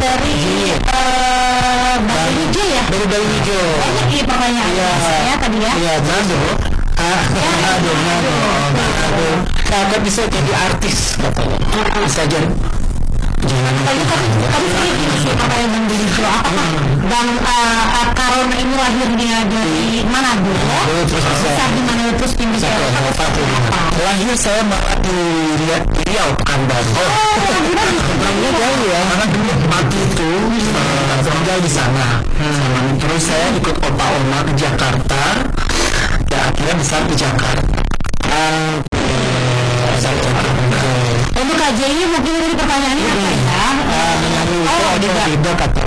dari Bang Hijau ya. Dari Bang Hijau. Banyak ini pertanyaan ya tadi ya. Iya, Nado. Nado. Kakak bisa jadi artis. Bisa jadi. Tapi ini sih pertanyaan Bang Hijau. Apakah Bang Karona ini lahirnya dari Manado? Besar di mana terus pindah ke lahir saya malah di Riau, Pekanbaru. Orangnya jauh ya, karena dulu pagi itu tinggal di sana. Terus saya ikut opa-oma ke Jakarta, dan akhirnya besar di Jakarta. Untuk KJ ini mungkin dari pertanyaannya apa ya? Di kata